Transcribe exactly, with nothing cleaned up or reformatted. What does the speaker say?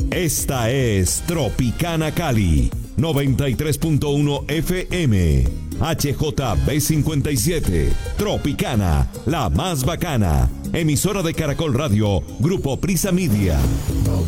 Esta es Tropicana Cali, noventa y tres punto uno F M. H J B cincuenta y siete. Tropicana, la más bacana. Emisora de Caracol Radio, Grupo Prisa Media.